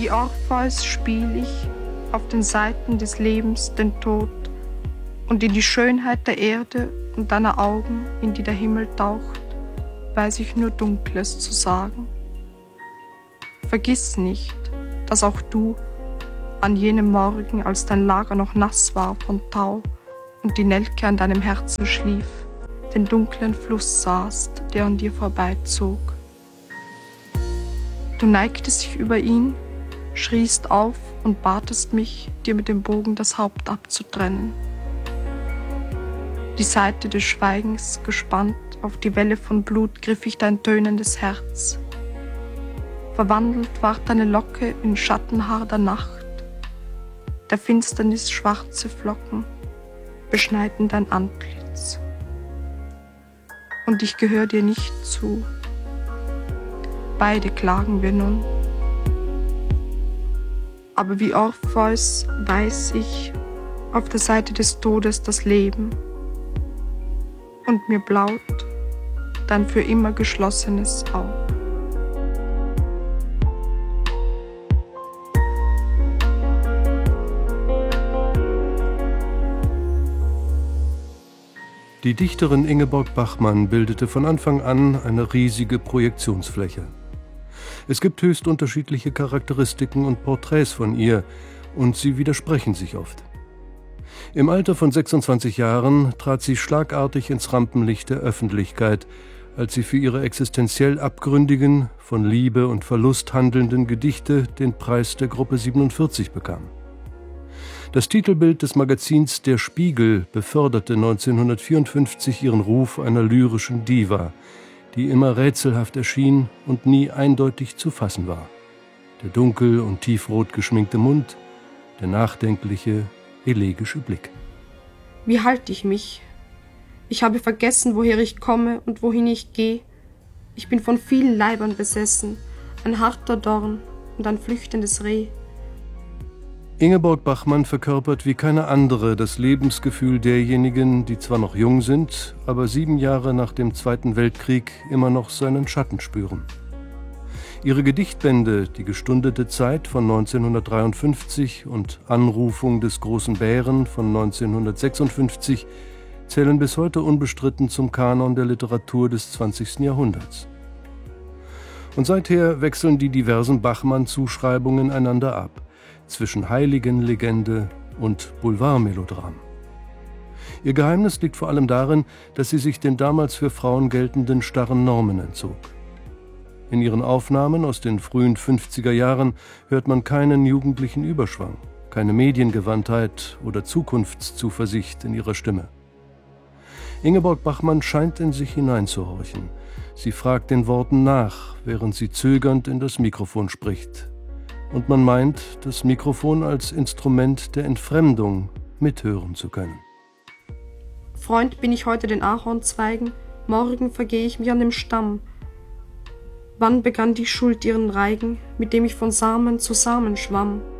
Wie Orpheus spiel ich auf den Saiten des Lebens den Tod und in die Schönheit der Erde und deiner Augen, in die der Himmel taucht, weiß ich nur Dunkles zu sagen. Vergiss nicht, dass auch du an jenem Morgen, als dein Lager noch nass war von Tau und die Nelke an deinem Herzen schlief, den dunklen Fluss sahst, der an dir vorbeizog. Du neigtest dich über ihn, schriest auf und batest mich, dir mit dem Bogen das Haupt abzutrennen. Die Saite des Schweigens gespannt auf die Welle von Blut griff ich dein tönendes Herz. Verwandelt ward deine Locke in Schattenhaar der Nacht. Der Finsternis schwarze Flocken beschneiden dein Antlitz. Und ich gehör dir nicht zu. Beide klagen wir nun. Aber wie Orpheus weiß ich auf der Seite des Todes das Leben und mir blaut dein für immer geschlossenes Auge. Die Dichterin Ingeborg Bachmann bildete von Anfang an eine riesige Projektionsfläche. Es gibt höchst unterschiedliche Charakteristiken und Porträts von ihr, und sie widersprechen sich oft. Im Alter von 26 Jahren trat sie schlagartig ins Rampenlicht der Öffentlichkeit, als sie für ihre existenziell abgründigen, von Liebe und Verlust handelnden Gedichte den Preis der Gruppe 47 bekam. Das Titelbild des Magazins Der Spiegel beförderte 1954 ihren Ruf einer lyrischen Diva, die immer rätselhaft erschien und nie eindeutig zu fassen war. Der dunkel und tiefrot geschminkte Mund, der nachdenkliche, elegische Blick. Wie halte ich mich? Ich habe vergessen, woher ich komme und wohin ich gehe. Ich bin von vielen Leibern besessen, ein harter Dorn und ein flüchtendes Reh. Ingeborg Bachmann verkörpert wie keine andere das Lebensgefühl derjenigen, die zwar noch jung sind, aber 7 Jahre nach dem Zweiten Weltkrieg immer noch seinen Schatten spüren. Ihre Gedichtbände Die gestundete Zeit von 1953 und Anrufung des großen Bären von 1956 zählen bis heute unbestritten zum Kanon der Literatur des 20. Jahrhunderts. Und seither wechseln die diversen Bachmann-Zuschreibungen einander ab, zwischen Heiligenlegende und Boulevardmelodram. Ihr Geheimnis liegt vor allem darin, dass sie sich den damals für Frauen geltenden starren Normen entzog. In ihren Aufnahmen aus den frühen 50er Jahren hört man keinen jugendlichen Überschwang, keine Mediengewandtheit oder Zukunftszuversicht in ihrer Stimme. Ingeborg Bachmann scheint in sich hineinzuhorchen. Sie fragt den Worten nach, während sie zögernd in das Mikrofon spricht. Und man meint, das Mikrofon als Instrument der Entfremdung mithören zu können. Freund bin ich heute den Ahornzweigen, morgen vergehe ich mir an dem Stamm. Wann begann die Schuld ihren Reigen, mit dem ich von Samen zu Samen schwamm?